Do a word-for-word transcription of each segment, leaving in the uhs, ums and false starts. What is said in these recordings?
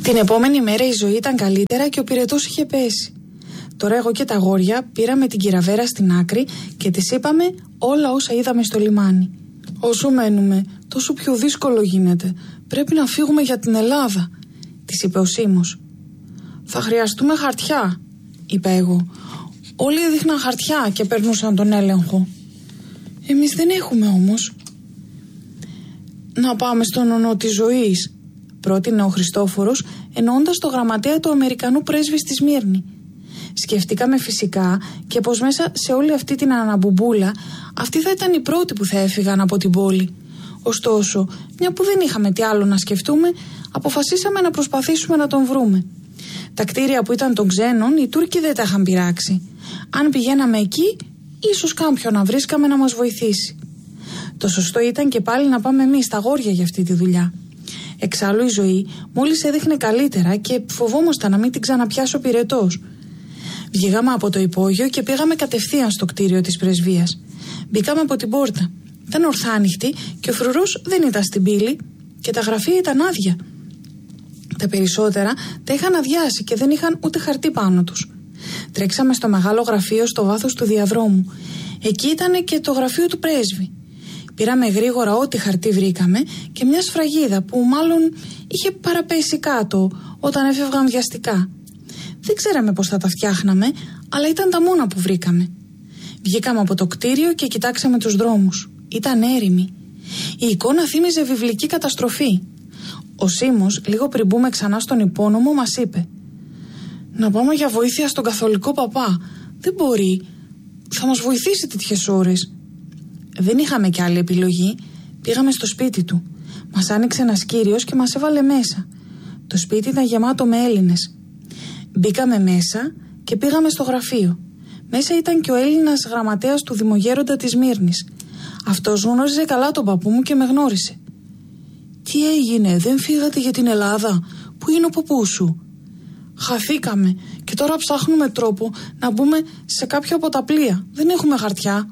Την επόμενη μέρα η ζωή ήταν καλύτερα και ο πυρετός είχε πέσει. Τώρα εγώ και τα αγόρια πήραμε την κυραβέρα στην άκρη και της είπαμε όλα όσα είδαμε στο λιμάνι. Όσο μένουμε, τόσο πιο δύσκολο γίνεται. Πρέπει να φύγουμε για την Ελλάδα, της είπε ο Σίμος. Θα χρειαστούμε χαρτιά, είπα εγώ. Όλοι έδειχναν χαρτιά και περνούσαν τον έλεγχο. Εμείς δεν έχουμε όμως. Να πάμε στον ονό της ζωής, πρότεινε ο Χριστόφορος, εννοώντας το γραμματέα του Αμερικανού πρέσβη στη Σμύρνη. Σκεφτήκαμε φυσικά και πως μέσα σε όλη αυτή την αναμπουμπούλα αυτοί θα ήταν οι πρώτοι που θα έφυγαν από την πόλη. Ωστόσο, μια που δεν είχαμε τι άλλο να σκεφτούμε, αποφασίσαμε να προσπαθήσουμε να τον βρούμε. Τα κτίρια που ήταν των ξένων οι Τούρκοι δεν τα είχαν πειράξει. Αν πηγαίναμε εκεί, ίσως κάποιον να βρίσκαμε να μας βοηθήσει. Το σωστό ήταν και πάλι να πάμε εμείς τα αγόρια για αυτή τη δουλειά. Εξάλλου η ζωή μόλις έδειχνε καλύτερα και φοβόμασταν να μην την ξαναπιάσει ο πυρετός. Βγήκαμε από το υπόγειο και πήγαμε κατευθείαν στο κτίριο της πρεσβείας. Μπήκαμε από την πόρτα. Ήταν ορθάνυχτη και ο φρουρός δεν ήταν στην πύλη και τα γραφεία ήταν άδεια. Τα περισσότερα τα είχαν αδειάσει και δεν είχαν ούτε χαρτί πάνω τους. Τρέξαμε στο μεγάλο γραφείο στο βάθος του διαδρόμου. Εκεί ήταν και το γραφείο του πρέσβη. Πήραμε γρήγορα ό,τι χαρτί βρήκαμε και μια σφραγίδα που μάλλον είχε παραπέσει κάτω όταν έφευγαν βιαστικά. Δεν ξέραμε πώς θα τα φτιάχναμε, αλλά ήταν τα μόνα που βρήκαμε. Βγήκαμε από το κτίριο και κοιτάξαμε τους δρόμους. Ήταν έρημοι. Η εικόνα θύμιζε βιβλική καταστροφή. Ο Σίμος, λίγο πριν μπούμε ξανά στον υπόνομο, μας είπε: «Να πάμε για βοήθεια στον καθολικό παπά. Δεν μπορεί. Θα μας βοηθήσει τέτοιες ώρες». Δεν είχαμε κι άλλη επιλογή. Πήγαμε στο σπίτι του. Μας άνοιξε ένας κύριος και μας έβαλε μέσα. Το σπίτι ήταν γεμάτο με Έλληνες. Μπήκαμε μέσα και πήγαμε στο γραφείο. Μέσα ήταν και ο Έλληνας γραμματέας του Δημογέροντα της Σμύρνης. Αυτός γνώριζε καλά τον παππού μου και με γνώρισε. «Τι έγινε, δεν φύγατε για την Ελλάδα? Πού είναι ο παππούς σου?» «Χαθήκαμε και τώρα ψάχνουμε τρόπο να μπούμε σε κάποιο από τα πλοία. Δεν έχουμε χαρτιά».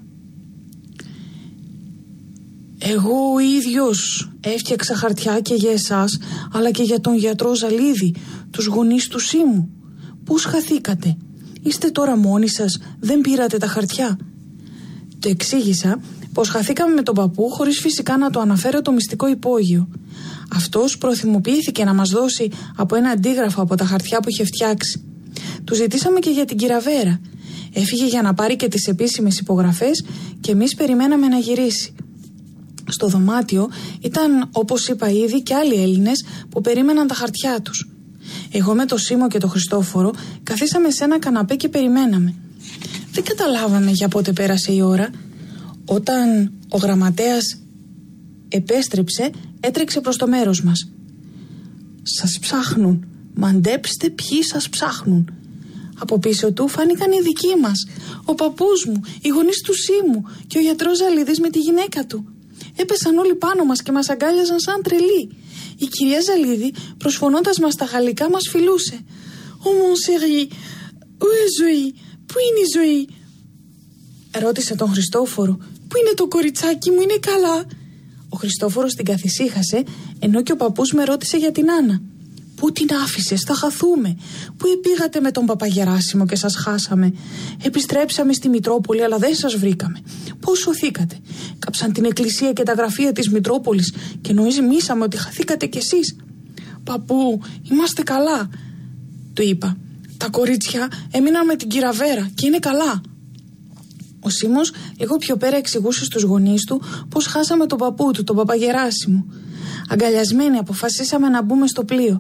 «Εγώ ο ίδιος έφτιαξα χαρτιά και για εσάς, αλλά και για τον γιατρό Ζαλίδη, τους γονείς του Σίμου. Πώς χαθήκατε? Είστε τώρα μόνοι σας, δεν πήρατε τα χαρτιά?» Το εξήγησα πως χαθήκαμε με τον παππού χωρίς φυσικά να το αναφέρω το μυστικό υπόγειο. Αυτός προθυμοποιήθηκε να μας δώσει από ένα αντίγραφο από τα χαρτιά που είχε φτιάξει. Του ζητήσαμε και για την κυραβέρα. Έφυγε για να πάρει και τις επίσημες υπογραφές και εμείς περιμέναμε να γυρίσει. Στο δωμάτιο ήταν, όπως είπα ήδη, και άλλοι Έλληνες που περίμεναν τα χαρτιά τους. Εγώ με το Σίμο και το Χριστόφορο καθίσαμε σε ένα καναπέ και περιμέναμε. Δεν καταλάβαμε για πότε πέρασε η ώρα. Όταν ο γραμματέας επέστρεψε, έτρεξε προς το μέρος μας. «Σας ψάχνουν. Μαντέψτε ποιοι σας ψάχνουν». Από πίσω του φάνηκαν οι δικοί μας. Ο παππούς μου, οι γονείς του Σίμου και ο γιατρός Ζαλίδης με τη γυναίκα του. Έπεσαν όλοι πάνω μας και μας αγκάλιαζαν σαν τρελοί. Η κυρία Ζαλίδη, προσφωνώντας μας τα γαλλικά, μας φιλούσε. «Ω mon chéri, où est Ζωή? Πού είναι η Ζωή?» Ρώτησε τον Χριστόφορο. «Πού είναι το κοριτσάκι μου, είναι καλά?» Ο Χριστόφορος την καθησύχασε, ενώ και ο παππούς με ρώτησε για την Άννα. «Πού την άφησες, θα χαθούμε. Πού πήγατε με τον Παπαγεράσιμο και σας χάσαμε? Επιστρέψαμε στη Μητρόπολη, αλλά δεν σας βρήκαμε. Πώς σωθήκατε? Κάψαν την εκκλησία και τα γραφεία της Μητρόπολης και νομίζαμε ότι χαθήκατε κι εσείς». «Παππού, είμαστε καλά», του είπα. «Τα κορίτσια έμειναν με την κυραβέρα και είναι καλά». Ο Σίμος λίγο πιο πέρα εξηγούσε στους γονείς του πως χάσαμε τον παππού του, τον Παπαγεράσιμο. Αγκαλιασμένοι αποφασίσαμε να μπούμε στο πλοίο.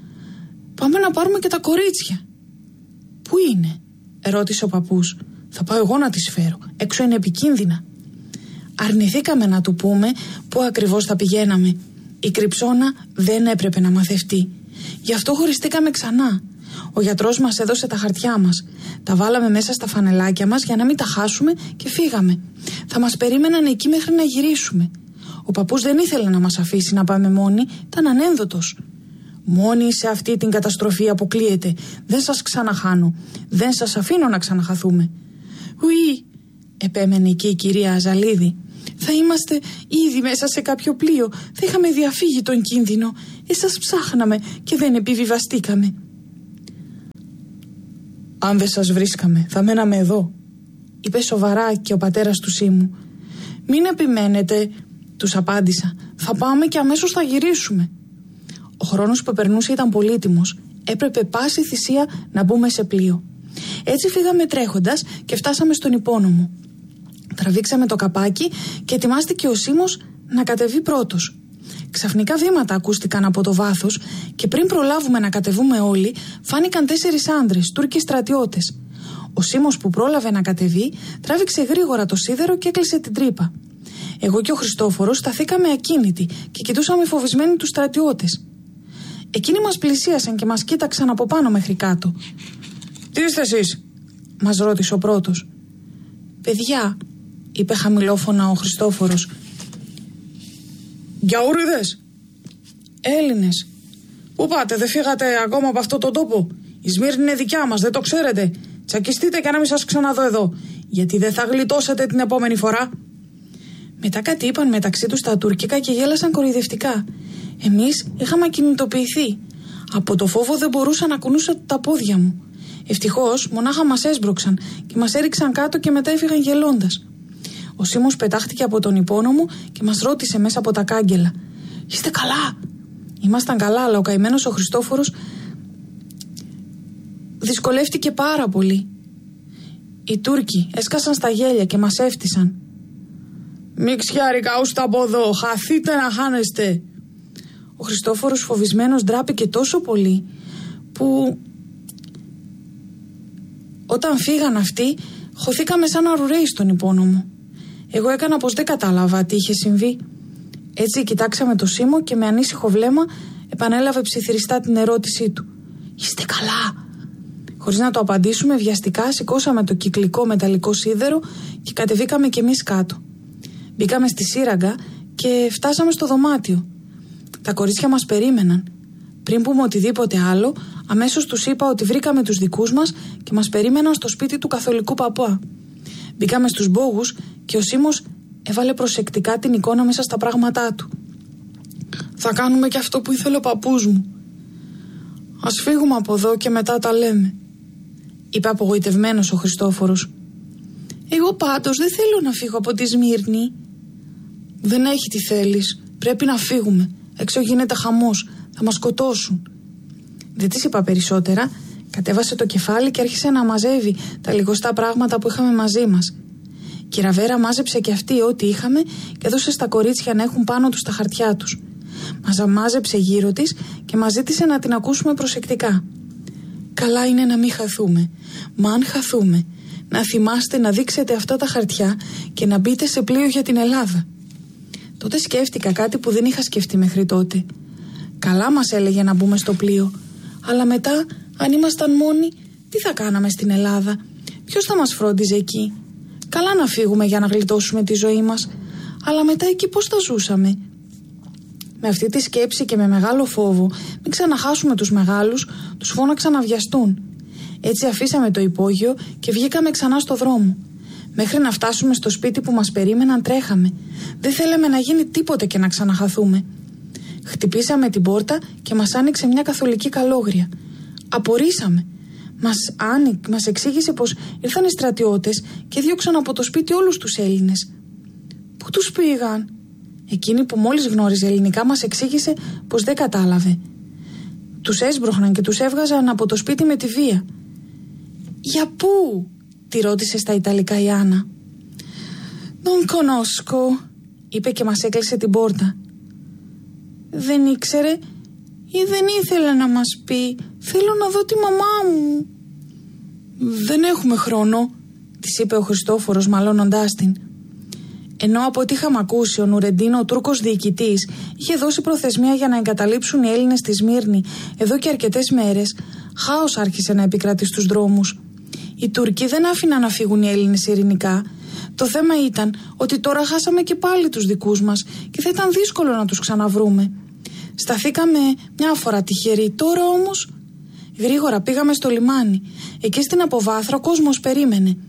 «Πάμε να πάρουμε και τα κορίτσια». «Πού είναι?» ρώτησε ο παππούς. «Θα πάω εγώ να τις φέρω. Έξω είναι επικίνδυνα». Αρνηθήκαμε να του πούμε πού ακριβώς θα πηγαίναμε. Η κρυψώνα δεν έπρεπε να μαθευτεί. Γι' αυτό χωριστήκαμε ξανά. Ο γιατρός μας έδωσε τα χαρτιά μας. Τα βάλαμε μέσα στα φανελάκια μας για να μην τα χάσουμε και φύγαμε. Θα μας περίμεναν εκεί μέχρι να γυρίσουμε. Ο παππούς δεν ήθελε να μας αφήσει να πάμε μόνοι, ήταν ανένδοτος. «Μόνοι σε αυτή την καταστροφή αποκλείεται. Δεν σας ξαναχάνω. Δεν σας αφήνω να ξαναχαθούμε». «Ουί», επέμενε εκεί η κυρία Ζαλίδη. Θα είμαστε ήδη μέσα σε κάποιο πλοίο. Θα είχαμε διαφύγει τον κίνδυνο. Εσάς ψάχναμε και δεν επιβιβαστήκαμε. Αν δεν σας βρίσκαμε, θα μέναμε εδώ, είπε σοβαρά και ο πατέρας του Σίμου. Μην επιμένετε, τους απάντησα. Θα πάμε και αμέσως θα γυρίσουμε. Ο χρόνος που περνούσε ήταν πολύτιμος. Έπρεπε πάση θυσία να μπούμε σε πλοίο. Έτσι φύγαμε τρέχοντας και φτάσαμε στον υπόνομο. Τραβήξαμε το καπάκι και ετοιμάστηκε ο Σίμος να κατεβεί πρώτος. Ξαφνικά βήματα ακούστηκαν από το βάθος και πριν προλάβουμε να κατεβούμε όλοι, φάνηκαν τέσσερις άντρες, Τούρκοι στρατιώτες. Ο Σίμος που πρόλαβε να κατεβεί, τράβηξε γρήγορα το σίδερο και έκλεισε την τρύπα. Εγώ και ο Χριστόφορος σταθήκαμε ακίνητοι και κοιτούσαμε φοβισμένοι τους στρατιώτες. Εκείνοι μας πλησίασαν και μας κοίταξαν από πάνω μέχρι κάτω. «Τι είστε εσείς?» μας ρώτησε ο πρώτος. «Παιδιά», είπε χαμηλόφωνα ο Χριστόφορος. «Γιαούριδες?» «Έλληνες». «Πού πάτε, δεν φύγατε ακόμα από αυτό τον τόπο? Η Σμύρνη είναι δικιά μας, δεν το ξέρετε? Τσακιστείτε και να μην σας ξαναδώ εδώ, γιατί δεν θα γλιτώσετε την επόμενη φορά». Μετά κάτι είπαν μεταξύ τους τα τουρκικά και γέλασαν κοροϊδευτικά. Εμείς είχαμε ακινητοποιηθεί. Από το φόβο δεν μπορούσα να κουνούσα τα πόδια μου. Ευτυχώς μονάχα μας έσπρωξαν και μας έριξαν κάτω και μετά έφυγαν γελώντας. Ο Σίμος πετάχτηκε από τον υπόνομο και μας ρώτησε μέσα από τα κάγκελα. «Είστε καλά?» Ήμασταν καλά, αλλά ο καημένος ο Χριστόφορος δυσκολεύτηκε πάρα πολύ. Οι Τούρκοι έσκασαν στα γέλια και μας έφτισαν. «Μη ξιάρικα ούστα από εδώ, χαθείτε να χάνεστε». Ο Χριστόφορος φοβισμένος ντράπηκε τόσο πολύ που όταν φύγαν αυτοί χωθήκαμε σαν αρουραίοι στον υπόνομο. Εγώ έκανα πως δεν κατάλαβα τι είχε συμβεί. Έτσι κοιτάξαμε το Σίμο και με ανήσυχο βλέμμα επανέλαβε ψιθυριστά την ερώτησή του. «Είστε καλά?» Χωρίς να το απαντήσουμε, βιαστικά σηκώσαμε το κυκλικό μεταλλικό σίδερο και κατεβήκαμε κι εμείς κάτω. Μπήκαμε στη σύραγγα και φτάσαμε στο δωμάτιο. Τα κορίτσια μας περίμεναν. Πριν πούμε οτιδήποτε άλλο, αμέσως τους είπα ότι βρήκαμε τους δικούς μας και μας περίμεναν στο σπίτι του καθολικού παπά. Μπήκαμε στους μπόγους και ο Σίμος έβαλε προσεκτικά την εικόνα μέσα στα πράγματά του. «Θα κάνουμε και αυτό που ήθελε ο παππούς μου. Ας φύγουμε από εδώ και μετά τα λέμε», είπε απογοητευμένος ο Χριστόφορος. «Εγώ πάντως δεν θέλω να φύγω από τη Σμύρνη». «Δεν έχει τι θέλεις. Πρέπει να φύγουμε. Έξω γίνεται χαμός. Θα μας σκοτώσουν». Δεν της είπα περισσότερα. Κατέβασε το κεφάλι και άρχισε να μαζεύει τα λιγοστά πράγματα που είχαμε μαζί μας. Η Ραβέρα μάζεψε και αυτή ό,τι είχαμε και έδωσε στα κορίτσια να έχουν πάνω τους τα χαρτιά τους. Μας μάζεψε γύρω της και μας ζήτησε να την ακούσουμε προσεκτικά. «Καλά είναι να μην χαθούμε. Μα αν χαθούμε, να θυμάστε να δείξετε αυτά τα χαρτιά και να μπείτε σε πλοίο για την Ελλάδα». Τότε σκέφτηκα κάτι που δεν είχα σκεφτεί μέχρι τότε. Καλά μας έλεγε να μπούμε στο πλοίο, αλλά μετά, αν ήμασταν μόνοι, τι θα κάναμε στην Ελλάδα? Ποιος θα μας φρόντιζε εκεί? Καλά να φύγουμε για να γλιτώσουμε τη ζωή μας, αλλά μετά εκεί πώς θα ζούσαμε? Με αυτή τη σκέψη και με μεγάλο φόβο, μην ξαναχάσουμε τους μεγάλους, τους φώναξα να βιαστούν. Έτσι αφήσαμε το υπόγειο και βγήκαμε ξανά στο δρόμο. Μέχρι να φτάσουμε στο σπίτι που μας περίμεναν τρέχαμε. Δεν θέλαμε να γίνει τίποτε και να ξαναχαθούμε. Χτυπήσαμε την πόρτα και μας άνοιξε μια καθολική καλόγρια. Απορρίσαμε. Μας, άνοι, μας εξήγησε πως ήρθαν οι στρατιώτες και διώξαν από το σπίτι όλους τους Έλληνες. Πού τους πήγαν? Εκείνη που μόλις γνώριζε ελληνικά μας εξήγησε πως δεν κατάλαβε. Τους έσπροχναν και τους έβγαζαν από το σπίτι με τη βία. «Για πού?» τη ρώτησε στα Ιταλικά η Άννα. «Τον κονόσκο», είπε και μας έκλεισε την πόρτα. «Δεν ήξερε ή δεν ήθελε να μας πει? Θέλω να δω τη μαμά μου». «Δεν έχουμε χρόνο», της είπε ο Χριστόφορος μαλώνοντάς την. Ενώ από ό,τι είχαμε ακούσει, ο Νουρεντίν, ο Τούρκος διοικητής, είχε δώσει προθεσμία για να εγκαταλείψουν οι Έλληνες στη Σμύρνη εδώ και αρκετές μέρες, χάος άρχισε να επικρατεί στους δρόμους. Οι Τούρκοι δεν άφηναν να φύγουν οι Έλληνες ειρηνικά. Το θέμα ήταν ότι τώρα χάσαμε και πάλι τους δικούς μας και θα ήταν δύσκολο να τους ξαναβρούμε. Σταθήκαμε μια φορά τυχεροί, τώρα όμως. Γρήγορα πήγαμε στο λιμάνι. Εκεί στην αποβάθρα ο κόσμος περίμενε.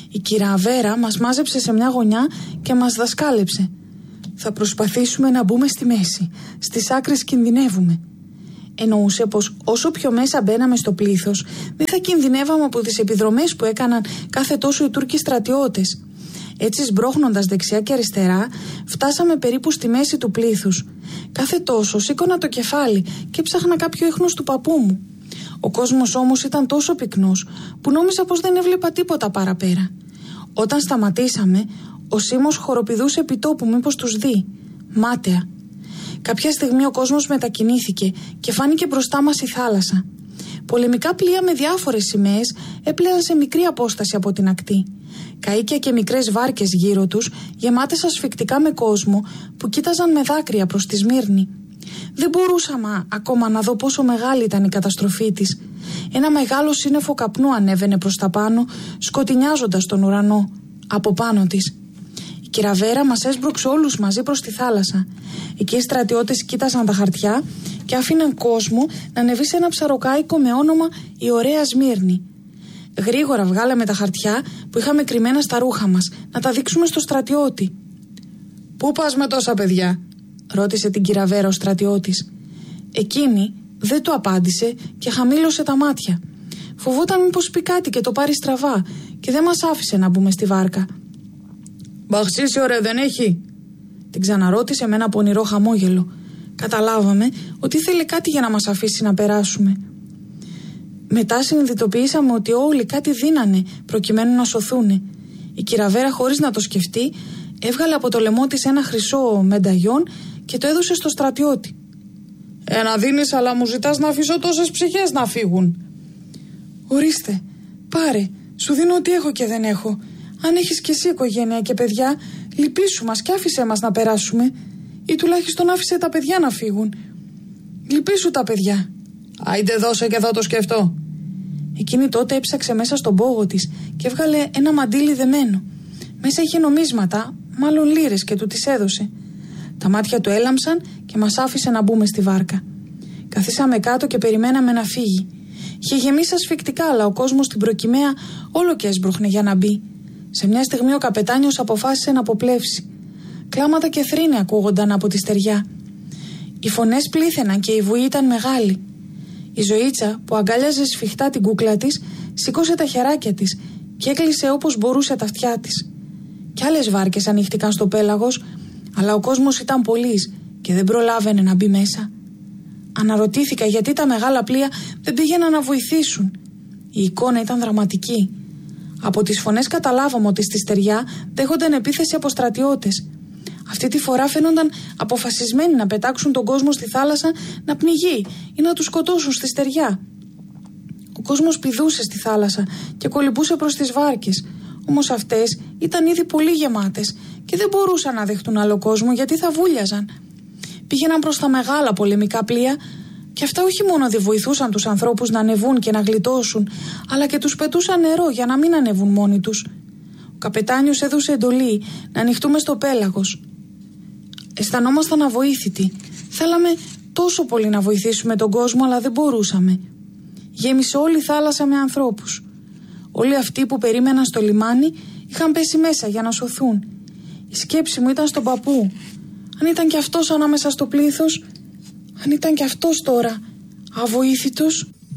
Η κυρία Βέρα μας μάζεψε σε μια γωνιά και μας δασκάλεψε. «Θα προσπαθήσουμε να μπούμε στη μέση. Στις άκρες κινδυνεύουμε». Εννοούσε πως όσο πιο μέσα μπαίναμε στο πλήθος, δεν θα κινδυνεύαμε από τις επιδρομές που έκαναν κάθε τόσο οι Τούρκοι στρατιώτες. Έτσι, σμπρώχνοντας δεξιά και αριστερά, φτάσαμε περίπου στη μέση του πλήθους. Κάθε τόσο σήκωνα το κεφάλι και ψάχνα κάποιο ίχνος του παππού μου. Ο κόσμος όμως ήταν τόσο πυκνός που νόμιζα πως δεν έβλεπα τίποτα παραπέρα. Όταν σταματήσαμε, ο Σίμος χοροπηδούσε επί τόπου μήπως τους δει. Μάταια. Κάποια στιγμή ο κόσμος μετακινήθηκε και φάνηκε μπροστά μας η θάλασσα. Πολεμικά πλοία με διάφορες σημαίες έπλεαν σε μικρή απόσταση από την ακτή. Καΐκια και μικρές βάρκες γύρω τους, γεμάτες ασφυκτικά με κόσμο που κοίταζαν με δάκρυα προς τη Σμύρνη. Δεν μπορούσαμε ακόμα να δω πόσο μεγάλη ήταν η καταστροφή της. Ένα μεγάλο σύννεφο καπνού ανέβαινε προς τα πάνω, σκοτεινιάζοντας τον ουρανό από πάνω της. Η κυρία Βέρα μας έσπρωξε όλους μαζί προς τη θάλασσα. Εκεί οι στρατιώτες κοίταζαν τα χαρτιά και άφηναν κόσμο να ανεβεί σε ένα ψαροκάικο με όνομα «Η Ωραία Σμύρνη». Γρήγορα βγάλαμε τα χαρτιά που είχαμε κρυμμένα στα ρούχα μας, να τα δείξουμε στο στρατιώτη. «Πού πας με τόσα παιδιά?» ρώτησε την κυρία Βέρα ο στρατιώτης. Εκείνη δεν του απάντησε και χαμήλωσε τα μάτια. Φοβόταν μήπως πει κάτι και το πάρει στραβά και δεν μας άφησε να μπούμε στη βάρκα. «Μπαξίσι ωραία δεν έχει?» την ξαναρώτησε με ένα πονηρό χαμόγελο. Καταλάβαμε ότι ήθελε κάτι για να μας αφήσει να περάσουμε. Μετά συνειδητοποιήσαμε ότι όλοι κάτι δίνανε προκειμένου να σωθούνε. Η κυρία Βέρα, χωρίς να το σκεφτεί, έβγαλε από το λαιμό της ένα χρυσό μενταγιόν και το έδωσε στο στρατιώτη. «Ένα δίνεις, αλλά μου ζητάς να αφήσω τόσες ψυχές να φύγουν». «Ορίστε, πάρε, σου δίνω ό,τι έχω και δεν έχω. Αν έχεις κι εσύ οικογένεια και παιδιά, λυπήσου μας και άφησέ μας να περάσουμε. Ή τουλάχιστον άφησε τα παιδιά να φύγουν. Λυπήσου τα παιδιά». «Άιντε δώσε και θα το σκεφτώ». Εκείνη τότε έψαξε μέσα στον πόγο της και έβγαλε ένα μαντίλι δεμένο. Μέσα είχε νομίσματα, μάλλον λίρες, και του τις έδωσε. Τα μάτια του έλαμψαν και μας άφησε να μπούμε στη βάρκα. Καθίσαμε κάτω και περιμέναμε να φύγει. Είχε γεμίσει ασφυκτικά, αλλά ο κόσμος στην προκυμαία όλο και έσπροχνε για να μπει. Σε μια στιγμή ο καπετάνιος αποφάσισε να αποπλέψει. Κλάματα και θρήνη ακούγονταν από τη στεριά. Οι φωνές πλήθαιναν και η βουή ήταν μεγάλη. Η Ζωήτσα, που αγκάλιαζε σφιχτά την κούκλα της, σήκωσε τα χεράκια της και έκλεισε όπως μπορούσε τα αυτιά της. Κι άλλες βάρκες ανοίχτηκαν στο πέλαγος, αλλά ο κόσμος ήταν πολύς και δεν προλάβαινε να μπει μέσα. Αναρωτήθηκα γιατί τα μεγάλα πλοία δεν πήγαιναν να βοηθήσουν. Η εικόνα ήταν δραματική. Από τις φωνές καταλάβαμε ότι στη στεριά δέχονταν επίθεση από στρατιώτες. Αυτή τη φορά φαίνονταν αποφασισμένοι να πετάξουν τον κόσμο στη θάλασσα να πνιγεί ή να τους σκοτώσουν στη στεριά. Ο κόσμος πηδούσε στη θάλασσα και κολυμπούσε προς τις βάρκες. Όμως αυτές ήταν ήδη πολύ γεμάτες και δεν μπορούσαν να δεχτούν άλλο κόσμο γιατί θα βούλιαζαν. Πήγαιναν προς τα μεγάλα πολεμικά πλοία και αυτά όχι μόνο δεν βοηθούσαν τους ανθρώπους να ανεβούν και να γλιτώσουν, αλλά και τους πετούσαν νερό για να μην ανεβούν μόνοι τους. Ο καπετάνιος έδωσε εντολή να ανοιχτούμε στο πέλαγος. Αισθανόμασταν αβοήθητοι. Θέλαμε τόσο πολύ να βοηθήσουμε τον κόσμο, αλλά δεν μπορούσαμε. Γέμισε όλη η θάλασσα με ανθρώπους. Όλοι αυτοί που περίμεναν στο λιμάνι είχαν πέσει μέσα για να σωθούν. Η σκέψη μου ήταν στον παππού. Αν ήταν κι αυτός ανάμεσα στο πλήθος, αν ήταν κι αυτός τώρα αβοήθητος.